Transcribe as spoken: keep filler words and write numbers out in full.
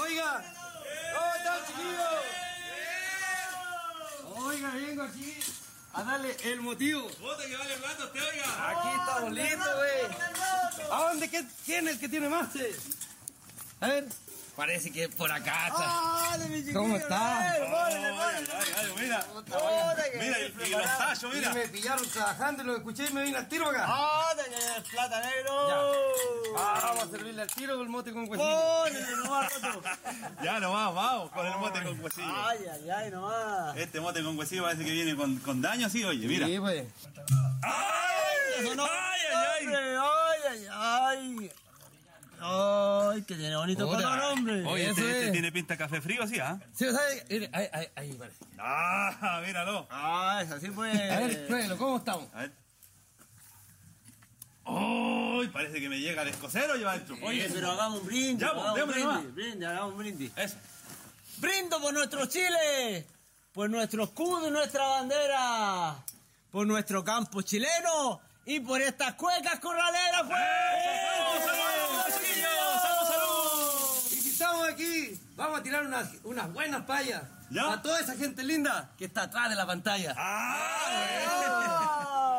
Oiga. ¿Cómo están, chiquillos? Oiga, vengo aquí a darle el motivo. ¡Puta que vale plata usted, oiga! Aquí estamos listos, güey. ¿A dónde? ¿Qué, ¿Quién es el que tiene más? eh? A ver. Parece que es por acá. ¡Ah, de mi chiquillo! ¿Cómo está? ¡Eh, ¡Póngale, Ay, póngale! ay, ay, mira. ¡Puta que Mira, estoy y, y los preparado! tallos, Y mira. me pillaron trabajando y lo escuché y me vine al tiro acá. ¡Ah, de plata negro! Ah, vamos a servirle al tiro con el mote con huesillo. ¡Póngale nomás, Coto! Ya nomás, vamos con el mote con huesillo. ¡Ay, ay, ay, nomás! Este mote con huesillo parece que viene con, con daño así, oye, mira. Sí, pues. ¡Ay! ¡Eso no! ¡Ay, ay, ay! ¡Hombre! ¡Ay, ay, ay! ¡Ay, que tiene bonito Puta. color, hombre! Oye, Eso este, este es. tiene pinta café frío, ¿sí? ¿Ah? Sí, ¿sabes? Mire, ahí, ahí, ahí parece. ¡Ah! Míralo. ¡Ah, es así pues! A ver, pruébelo, ¿cómo estamos? A ver. ¡Ay! Parece que me llega el escocero lleva adentro. Oye, pero hagamos un brindis, Ya, pues, hagamos un démosle brindis, nomás. brindis, hagamos un brindis. Eso. ¡Brindo por nuestro Chile! Por nuestro escudo y nuestra bandera. Por nuestro campo chileno. Y por estas cuecas corraleras, pues. ¡Salud, salud, chiquillos! ¡Salud, salud! Y si estamos aquí, vamos a tirar unas, unas buenas payas. ¿Ya? A toda esa gente linda que está atrás de la pantalla. ¡Ah!